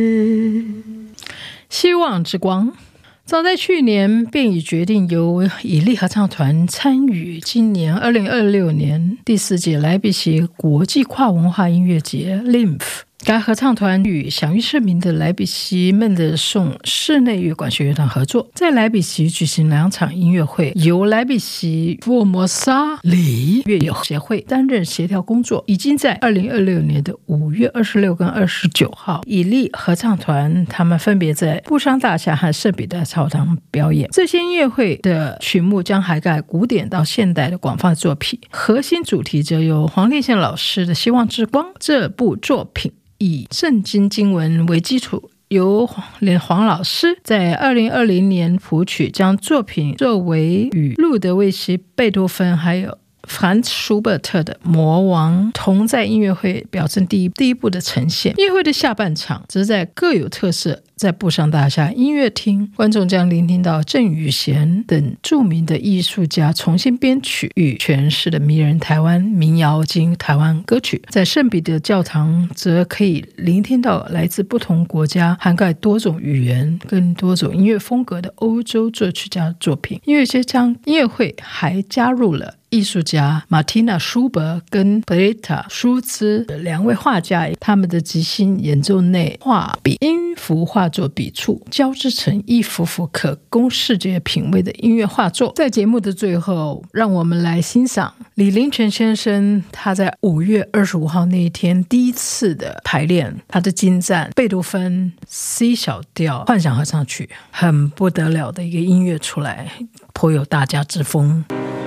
希望之光早在去年便已决定由以利合唱团参与今年2026年第4届莱比锡国际跨文化音乐节 LIMF。该合唱团与享誉盛名的莱比锡孟德颂室内乐管弦乐团合作，在莱比锡举行2场音乐会，由莱比锡福尔摩沙里乐友协会担任协调工作。已经在2026年的5月26跟29号，以利合唱团他们分别在布商大厦和圣彼得教堂表演。这些音乐会的曲目将涵盖古典到现代的广泛作品，核心主题则由黄立宪老师的《希望之光》这部作品以圣经经文为基础，由黄老师在2020年谱曲，将作品作为与路德维希、贝多芬还有凡舒伯特的《魔王》同在音乐会表证第一部的呈现。音乐会的下半场则在各有特色，在布商大厦音乐厅，观众将聆听到郑宇贤等著名的艺术家重新编曲与诠释的迷人台湾民谣及台湾歌曲。在圣彼得教堂则可以聆听到来自不同国家、涵盖多种语言跟多种音乐风格的欧洲作曲家作品。音乐会还加入了艺术家马蒂娜·舒伯跟贝雷塔·舒兹2位画家，他们的即兴演奏内画笔音符画作笔触，交织成一幅幅可供视觉品味的音乐画作。在节目的最后，让我们来欣赏李林泉先生他在5月25号那一天第一次的排练，他的精湛贝多芬 C 小调幻想合唱曲，很不得了的一个音乐出来，颇有大家之风。